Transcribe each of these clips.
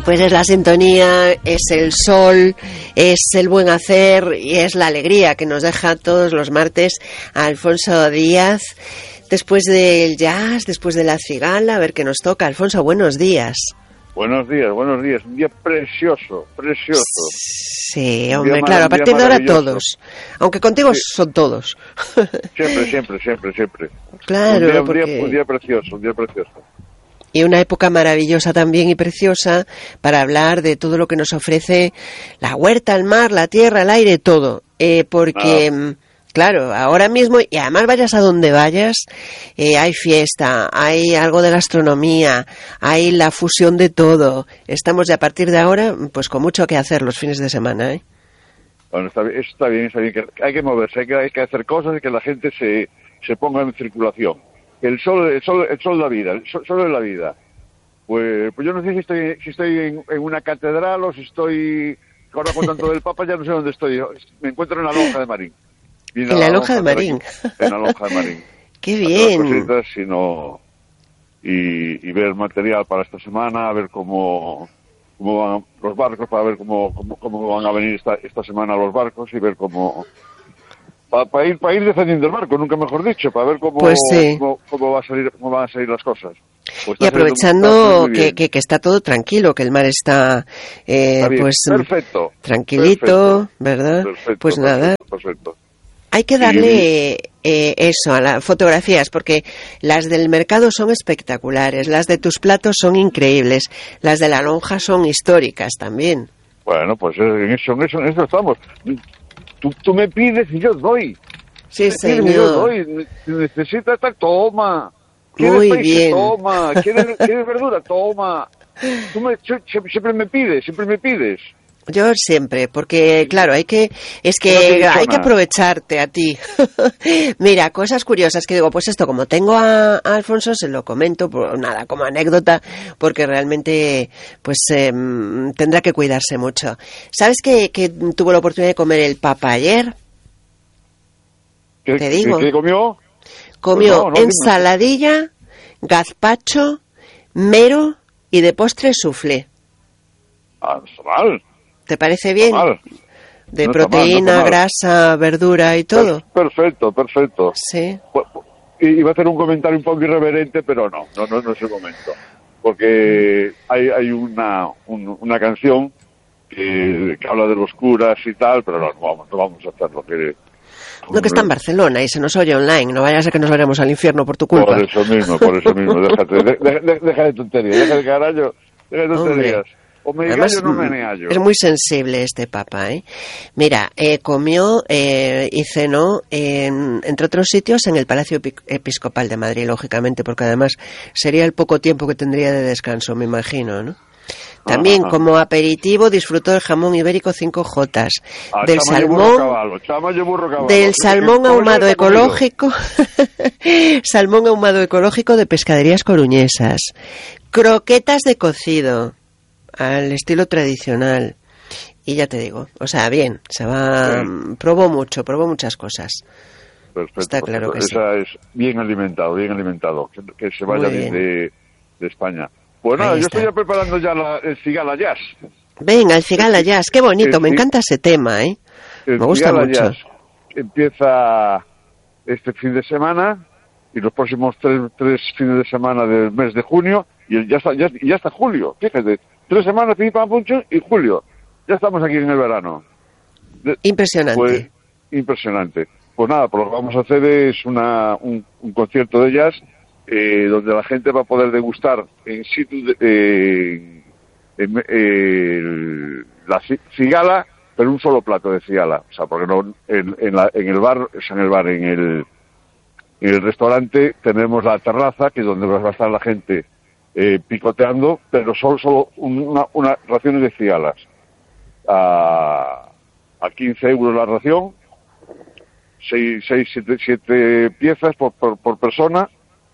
Pues es la sintonía, es el sol, es el buen hacer y es la alegría que nos deja todos los martes a Alfonso Díaz. Después del jazz, después de la cigala, a ver qué nos toca. Alfonso, buenos días. Buenos días. Un día precioso. Sí, hombre, claro, a partir de ahora todos. Aunque contigo son todos. Siempre. Claro, un día precioso. Y una época maravillosa también y preciosa para hablar de todo lo que nos ofrece la huerta, el mar, la tierra, el aire, todo. Porque, claro, ahora mismo, y además vayas a donde vayas, hay fiesta, hay algo de la astronomía, hay la fusión de todo. Estamos ya a partir de ahora, pues con mucho que hacer los fines de semana, ¿eh? Bueno, está bien, que hay que moverse, hay que hacer cosas y que la gente se ponga en circulación. El sol de la vida, el sol de la vida. Pues yo no sé si estoy en una catedral o si estoy, ahora con tanto del Papa ya no sé dónde estoy. Me encuentro en la lonja de Marín. En la lonja de Marín. En la lonja de Marín. Qué bien. Y ver material para esta semana, a ver cómo van los barcos, para ver cómo van a venir esta semana los barcos y ver cómo... Para ir defendiendo el barco, nunca mejor dicho, para ver cómo van a salir las cosas. Pues y aprovechando que está todo tranquilo, que el mar está, pues perfecto, tranquilito, ¿verdad? Perfecto, pues nada. Perfecto. Hay que darle eso a las fotografías, porque las del mercado son espectaculares, las de tus platos son increíbles, las de la lonja son históricas también. Bueno, pues en eso estamos. Tú me pides y yo doy. Sí, señor. Yo doy. Necesitas estar, toma. Muy bien. Toma. ¿Quieres verdura? Toma. Siempre me pides. Yo siempre, porque claro, hay que aprovecharte a ti. Mira, cosas curiosas que digo, pues esto, como tengo a Alfonso, se lo comento, por nada, como anécdota, porque realmente pues tendrá que cuidarse mucho. ¿Sabes que tuvo la oportunidad de comer el Papa ayer? ¿Te digo? ¿Qué comió? Comió ensaladilla, gazpacho, mero y de postre soufflé. Ah, no está mal. ¿Te parece bien? De no proteína, grasa, verdura y todo. Perfecto. Sí. Iba a hacer un comentario un poco irreverente, pero no es el momento. Porque hay una canción que habla de los curas y tal, pero no vamos a hacerlo. No, que está en Barcelona y se nos oye online. No vaya a ser que nos vayamos al infierno por tu culpa. Por eso mismo. Deja de tonterías, deja de carallo, deja de tonterías. Hombre. O me Además, gallo, no me gallo. Es muy sensible este Papa, ¿eh? Mira, comió y cenó, entre otros sitios, en el Palacio Episcopal de Madrid, lógicamente, porque además sería el poco tiempo que tendría de descanso, me imagino, ¿no? También como aperitivo disfrutó del jamón ibérico 5J, del salmón ahumado ecológico, salmón ahumado ecológico de Pescaderías Coruñesas, croquetas de cocido al estilo tradicional. Y ya te digo, o sea, bien, probó muchas cosas. Perfecto, está claro que sí. Esa es bien alimentado, que se vaya bien de España. Pues nada, yo estoy ya preparando ya el Cigala Jazz. Venga, el Cigala Jazz, qué bonito, me encanta ese tema, ¿eh? Me gusta mucho. Jazz empieza este fin de semana y los próximos tres fines de semana del mes de junio y ya está julio, fíjate. 3 semanas, pim, pam, puncho, y julio. Ya estamos aquí en el verano. Impresionante. Pues, impresionante. Pues nada, pues lo que vamos a hacer es un concierto de jazz donde la gente va a poder degustar en situ la cigala, pero un solo plato de cigala. O sea, porque no en el restaurante tenemos la terraza, que es donde va a estar la gente picoteando, pero solo una raciones de cigalas a 15 euros la ración, 7 piezas por persona,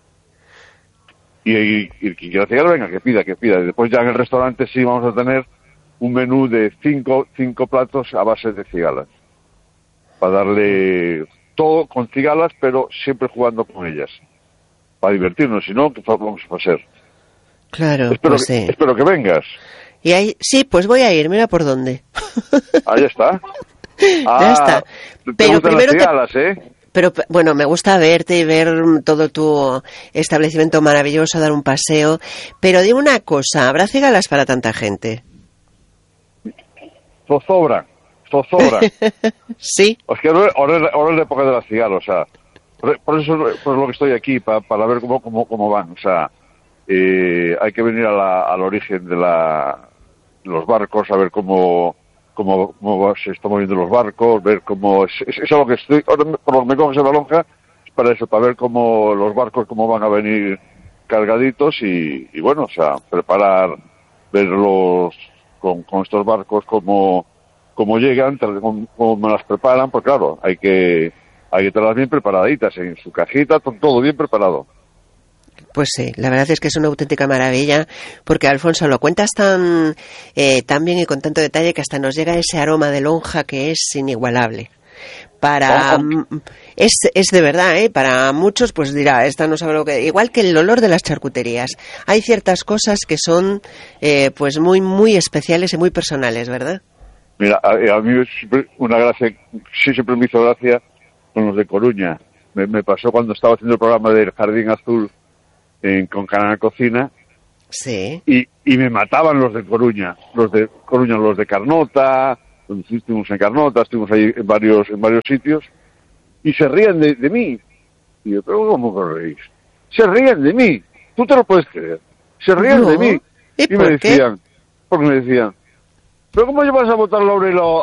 y quien quiera cigala, venga, que pida. Después ya en el restaurante sí vamos a tener un menú de 5 platos a base de cigalas, para darle todo con cigalas, pero siempre jugando con ellas, para divertirnos, si no, ¿qué vamos a hacer? Claro, espero que vengas. Y ahí, sí, pues voy a ir, mira por dónde. Ahí está. Ya está. Pero primero las cigalas, ¿eh? Pero bueno, me gusta verte y ver todo tu establecimiento maravilloso, dar un paseo. Pero dime una cosa, ¿habrá cigalas para tanta gente? Zozobra. Sí. Es que ahora es la época de las cigalas, o sea, por eso por lo que estoy aquí, para ver cómo van, o sea, hay que venir al origen de los barcos, a ver cómo se están moviendo los barcos, ver cómo es lo que estoy, ahora por lo que me coges en la lonja, es para eso, para ver cómo los barcos cómo van a venir cargaditos y bueno, o sea, verlos con estos barcos cómo llegan, cómo me las preparan, pues claro, hay que tenerlas bien preparaditas, en su cajita, todo bien preparado. Pues sí, la verdad es que es una auténtica maravilla, porque Alfonso lo cuentas tan bien y con tanto detalle que hasta nos llega ese aroma de lonja que es inigualable. Es de verdad, para muchos pues dirá, esta no sabe lo que... Igual que el olor de las charcuterías. Hay ciertas cosas que son pues muy, muy especiales y muy personales, ¿verdad? Mira, a mí siempre me hizo gracia con los de Coruña. Me pasó cuando estaba haciendo el programa del Jardín Azul con Canal Cocina. Sí. Y me mataban los de Coruña. Los de Carnota, estuvimos en Carnota, estuvimos ahí en varios sitios, y se rían de mí. Y yo, pero ¿cómo que reís? Se rían de mí. ¿Tú te lo puedes creer? Se rían de mí. ¿Y me decían, porque me decían, ¿pero cómo llevas a botar laurelo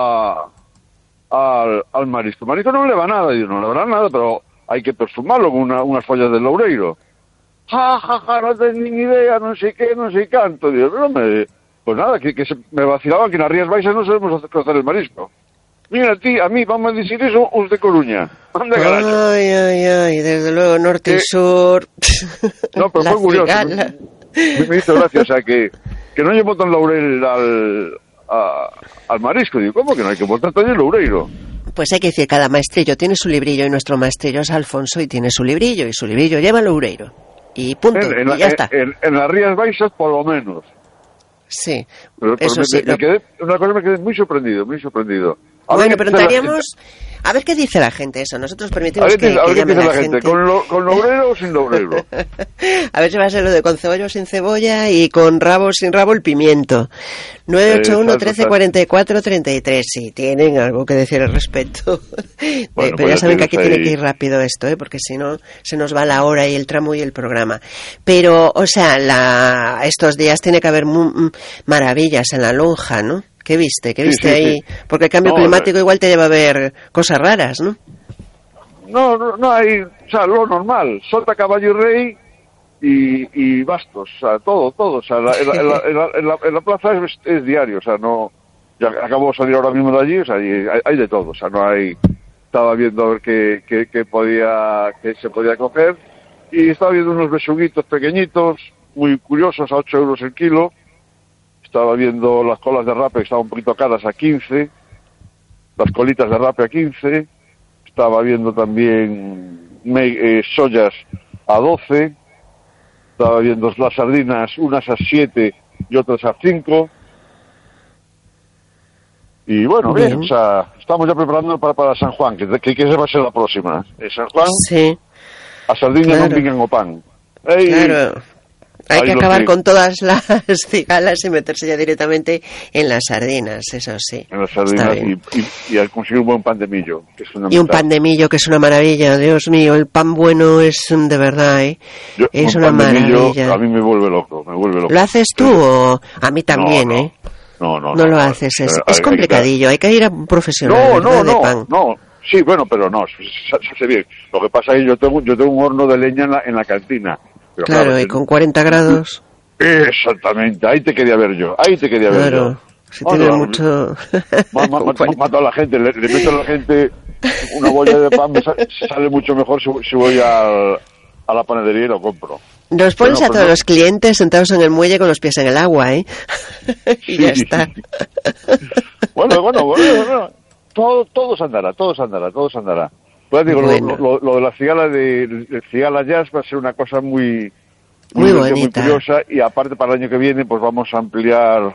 al marisco? El marisco no le va nada. Y yo, no le va nada, pero hay que perfumarlo con unas follas de laureiro. Ja, no tengo ni idea, no sé qué, no sé canto. Digo, pues nada, que me vacilaban que en las Rías Baixas no sabemos hacer el marisco. Mira, a mí, vamos a decir eso, os de Coruña. Ay, desde luego, norte y sur. No, pero fue curioso. Me hizo gracia, o sea, que no llevo tan laurel al marisco. Digo, ¿cómo que no hay que botar también laureiro? Pues hay que decir, cada maestrillo tiene su librillo y nuestro maestrillo es Alfonso y tiene su librillo y su librillo lleva laureiro. Y punto, y ya está. En las Rías Baixas, por lo menos. Sí, pero eso sí. Una cosa me quedé muy sorprendido. Bueno, preguntaríamos... A ver qué dice la gente eso. Nosotros permitimos que llame la gente. ¿Con laurero o sin laurero? A ver si va a ser lo de con cebolla o sin cebolla y con rabo o sin rabo el pimiento. 981 13 44 33. Si tienen algo que decir al respecto. Bueno, pero ya saben que aquí tiene que ir rápido esto, porque si no se nos va la hora y el tramo y el programa. Pero, o sea, estos días tiene que haber maravillas en la lonja, ¿no? ¿Qué viste ahí? Sí. Porque el cambio climático igual te lleva a ver cosas raras, ¿no? No hay, o sea, lo normal, sota, caballo y rey y bastos, o sea, todo, o sea, en la plaza es diario, o sea, no, ya acabo de salir ahora mismo de allí, o sea, hay de todo, o sea, no hay, estaba viendo a ver qué se podía coger, y estaba viendo unos besuguitos pequeñitos, muy curiosos, a 8 euros el kilo. Estaba viendo las colas de rape que estaban un poquito caras a 15, las colitas de rape a 15, estaba viendo también soyas a 12, estaba viendo las sardinas, unas a 7 y otras a 5, y bueno, bien, o sea, estamos ya preparando para San Juan, que esa va a ser la próxima. San Juan, sí. A sardinas no pingan o pan. Claro. Hay que acabar con todas las cigalas y meterse ya directamente en las sardinas, eso sí. En las sardinas y al conseguir un buen pan de millo. Que es un pan de millo que es una maravilla, Dios mío, el pan bueno es de verdad, es una maravilla. A mí me vuelve loco. ¿Lo haces tú o a mí también, No lo haces, es complicadillo, hay que ir a un profesional de pan. No. Sí, bueno, pero no, se hace bien. Lo que pasa es que yo tengo un horno de leña en la cantina. Pero claro, y con 40 grados. Exactamente, ahí te quería ver yo. Claro, si tiene mucho... Mato a la gente, le meto a la gente una bolla de pan, me sale mucho mejor si voy a la panadería y lo compro. Nos pones a todos los clientes sentados en el muelle con los pies en el agua, y ya está. Bueno. Todo se andará. Pues digo, bueno. lo de la cigala de Cigala Jazz va a ser una cosa muy Muy bonita, bonita. Muy curiosa, y aparte para el año que viene pues vamos a ampliarlo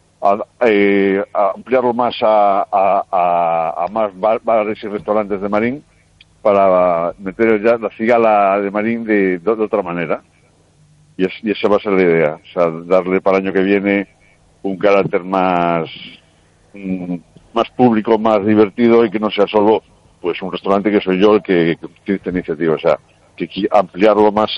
más a más bares y restaurantes de Marín, para meter ya la cigala de Marín de otra manera. Y esa va a ser la idea, o sea, darle para el año que viene un carácter más público, más divertido, y que no sea solo pues un restaurante que soy yo el que tiene esta iniciativa, o sea, que ampliarlo más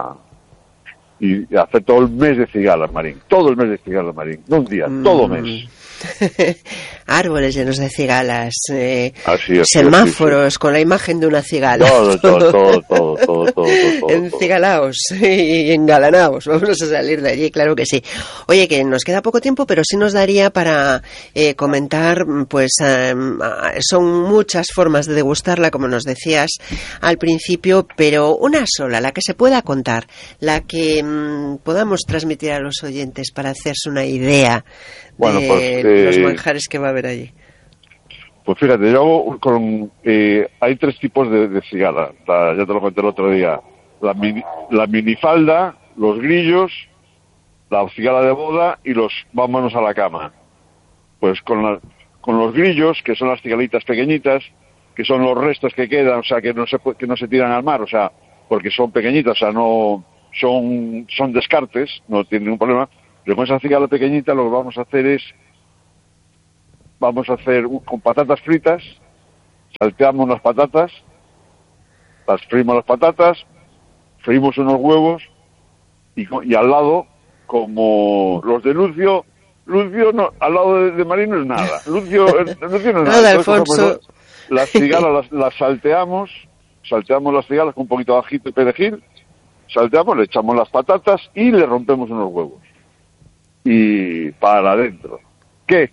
y hacer todo el mes de cigalas, Marín, todo el mes de cigalas, Marín, no un día, todo mes. Árboles llenos de cigalas, así es, semáforos con la imagen de una cigala. Todo. Encigalaos y engalanaos. Vamos a salir de allí, claro que sí. Oye, que nos queda poco tiempo, pero sí nos daría para comentar, pues son muchas formas de degustarla, como nos decías al principio, pero una sola, la que se pueda contar, la que podamos transmitir a los oyentes para hacerse una idea de los manjares que va a haber allí. Pues fíjate, yo hago hay 3 tipos de cigala, ya te lo conté el otro día: la minifalda, los grillos, la cigala de boda y los vámonos a la cama. Pues con los grillos, que son las cigalitas pequeñitas, que son los restos que quedan, o sea, que no se tiran al mar, o sea, porque son pequeñitas, o sea, no son descartes, no tienen ningún problema. Pero con esa cigala pequeñita lo que vamos a hacer con patatas fritas, salteamos las patatas, las freímos las patatas, freímos unos huevos y al lado, como los de Lucio no, al lado de Marín no es nada. Lucio no es nada. Alfonso. Las cigalas las salteamos las cigalas con un poquito de ajito y perejil, salteamos, le echamos las patatas y le rompemos unos huevos. Y para adentro. ¿Qué?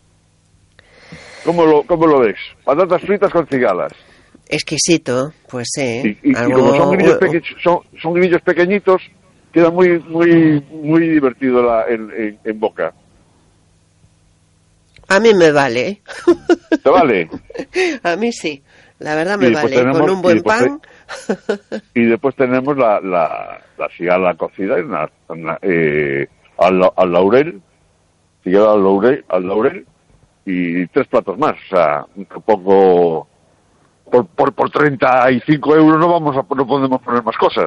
¿Cómo lo ves? Patatas fritas con cigalas. Exquisito, pues sí. Y como son grillos pequeñitos, queda muy divertido en boca. A mí me vale. ¿Te vale? A mí sí. La verdad me vale. Con un buen pan. Y después tenemos la cigala cocida al laurel, cigala al laurel y 3 platos más, o sea, un poco por 35 euros no podemos poner más cosas.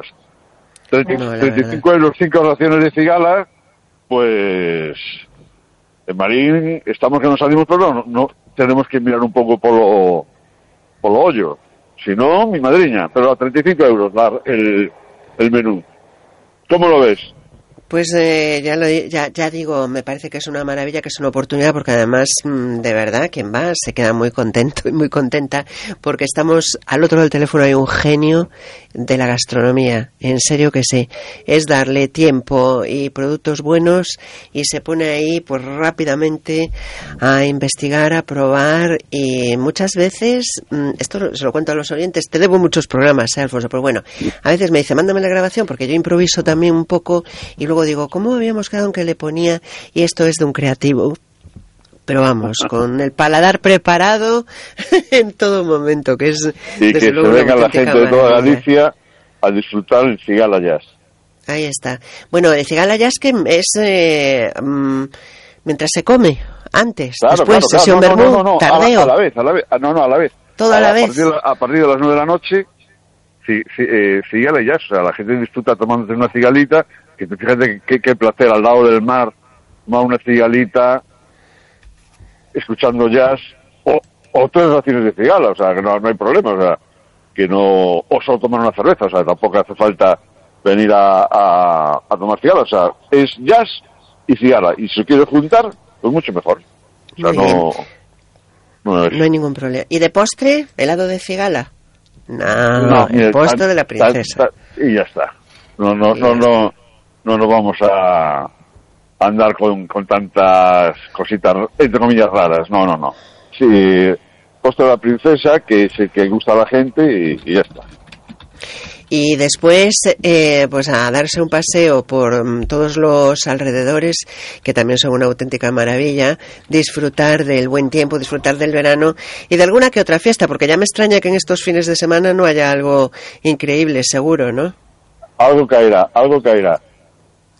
35 euros, 5 raciones de cigala, pues en Marín estamos que no salimos, pero no tenemos que mirar un poco por lo hoyo, si no, mi madriña, pero a 35 euros el menú. ¿Cómo lo ves? Pues ya digo, me parece que es una maravilla, que es una oportunidad, porque además, de verdad, quien va se queda muy contento y muy contenta, porque estamos al otro del teléfono, hay un genio de la gastronomía, en serio que sí, es darle tiempo y productos buenos y se pone ahí pues rápidamente a investigar, a probar, y muchas veces, esto se lo cuento a los oyentes, te debo muchos programas, Alfonso, pero bueno, a veces me dice, mándame la grabación, porque yo improviso también un poco, y luego digo, ¿cómo habíamos quedado en que le ponía? Y esto es de un creativo. Pero vamos, con el paladar preparado en todo momento, que es y desde que luego se venga la gente de toda maravilla. Galicia a disfrutar el Cigala Jazz. Ahí está. Bueno, el Cigala Jazz que es mientras se come, antes, claro, después, claro, sesión vermú, tardeo. A la vez. A la vez. Todo a la vez. A partir de las 9 de la noche, Cigala Jazz, o sea, la gente disfruta tomándose una cigalita, que fíjate qué placer al lado del mar, tomar una cigalita, escuchando jazz, o 3 raciones de cigala, o sea, que no hay problema, o sea, que no, o solo tomar una cerveza, o sea, tampoco hace falta venir a tomar cigala, o sea, es jazz y cigala, y si se quiere juntar, pues mucho mejor. O sea, no hay ningún problema. ¿Y de postre, helado de cigala? No, el postre de la princesa. Y ya está. No nos vamos a andar con tantas cositas, entre comillas, raras. No. Sí, postre de la princesa, que es el que gusta a la gente, y ya está. Y después, pues a darse un paseo por todos los alrededores, que también son una auténtica maravilla, disfrutar del buen tiempo, disfrutar del verano y de alguna que otra fiesta, porque ya me extraña que en estos fines de semana no haya algo increíble, seguro, ¿no? Algo caerá.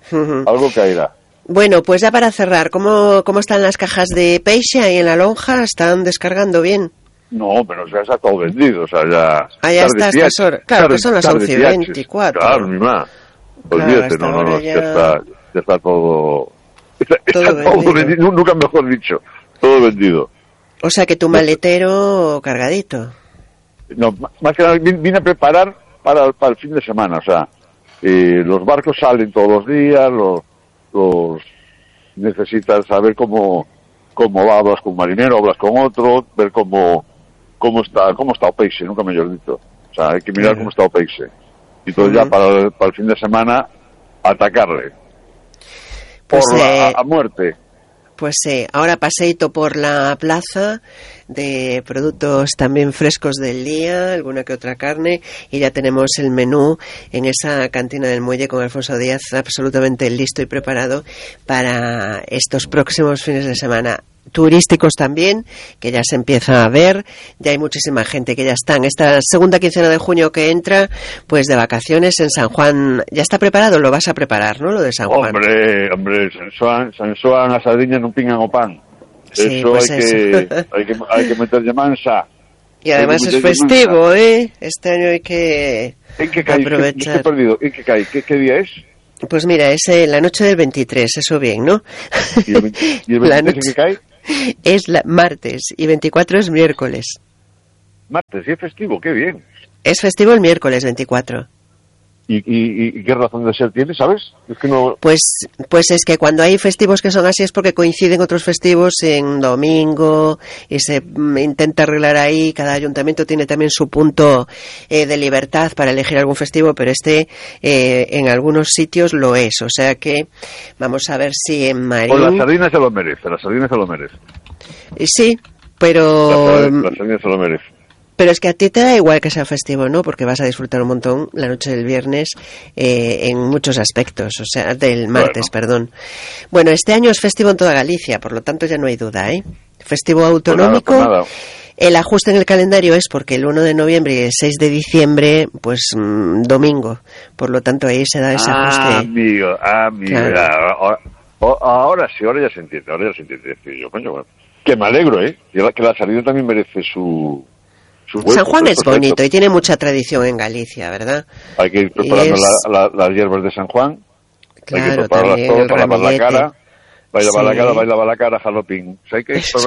Algo caerá. Bueno, pues ya para cerrar, ¿cómo están las cajas de peixe ahí en la lonja? ¿Están descargando bien? No, pero ya está todo vendido, o sea, ya... Ya está a estas horas. Claro, que son las 11:24. Claro, mi ma. Olvídate, no, ya está todo... Está todo vendido, nunca mejor dicho, todo vendido. O sea que tu maletero cargadito. No, más que nada vine a preparar para el fin de semana, o sea, los barcos salen todos los días, los necesitas saber cómo va, hablas con un marinero, hablas con otro, ver cómo está o peixe, nunca mejor dicho. O sea, hay que mirar cómo está o peixe. Y entonces ya para el fin de semana atacarle. Pues, a muerte. Pues ahora paseito por la plaza de productos también frescos del día, alguna que otra carne, y ya tenemos el menú en esa cantina del muelle con Alfonso Díaz absolutamente listo y preparado para estos próximos fines de semana. Turísticos también, que ya se empieza a ver, ya hay muchísima gente que ya está en esta segunda quincena de junio que entra, pues de vacaciones en San Juan. ¿Ya está preparado? Lo vas a preparar, ¿no? Lo de San Juan. Hombre, San Xoán, a sardiña non pingan o pan. Sí, eso, pues hay que meterle mansa. Y además es festivo, ¿eh? Este año hay que aprovechar. Estoy perdido. ¿En qué cae? ¿Qué día es? Pues mira, es la noche del 23, eso bien, ¿no? ¿Y el 23 en qué cae? Es martes y 24 es miércoles. Martes, y es festivo, qué bien. Es festivo el miércoles 24. ¿Y qué razón de ser tiene, sabes? Es que no... Pues es que cuando hay festivos que son así es porque coinciden otros festivos en domingo y se intenta arreglar ahí. Cada ayuntamiento tiene también su punto de libertad para elegir algún festivo, pero en algunos sitios lo es. O sea que vamos a ver si en Marín... O la sardina se lo merece, Sí, pero... La sardina se lo merece. Pero es que a ti te da igual que sea festivo, ¿no? Porque vas a disfrutar un montón la noche del viernes en muchos aspectos, o sea, del martes, perdón. Bueno, este año es festivo en toda Galicia, por lo tanto ya no hay duda, ¿eh? Festivo autonómico. Pues nada. El ajuste en el calendario es porque el 1 de noviembre y el 6 de diciembre, pues domingo. Por lo tanto, ahí se da ese ajuste. Amigo. Claro. Ahora sí, ahora ya se entiende. Yo, coño, bueno, que me alegro, ¿eh? Que la salida también merece su San Juan es bonito y tiene mucha tradición en Galicia, ¿verdad? Hay que ir preparando las hierbas de San Juan. Claro, hay que prepararlas todo para lavar la cara. Baila la cara, jalopín. O sea,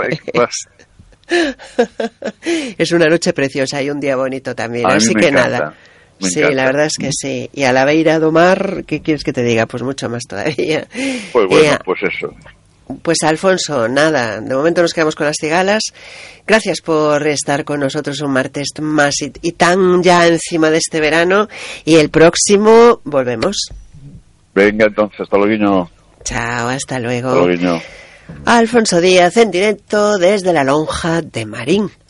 es una noche preciosa y un día bonito también, así que encanta. nada. Sí, la verdad es que sí. Y a la beira do mar, ¿qué quieres que te diga? Pues mucho más todavía. Pues bueno, pues eso. Pues Alfonso, nada, de momento nos quedamos con las cigalas. Gracias por estar con nosotros un martes más y tan ya encima de este verano. Y el próximo volvemos. Venga, entonces, hasta luego. Chao, hasta luego. Hasta luego. Alfonso Díaz en directo desde la lonja de Marín.